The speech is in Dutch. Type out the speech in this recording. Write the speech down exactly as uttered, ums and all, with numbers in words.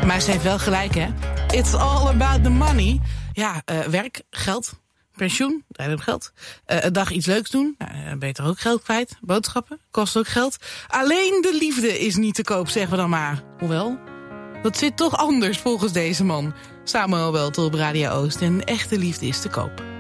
Maar ze heeft wel gelijk, hè? It's all about the money. Ja, uh, werk, geld, pensioen, daar heb je geld. Uh, een dag iets leuks doen, nou, dan ben je toch ook geld kwijt. Boodschappen, kost ook geld. Alleen de liefde is niet te koop, zeggen we dan maar. Hoewel, dat zit toch anders volgens deze man. Samuel Weltel op Radio Oost en echte liefde is te koop.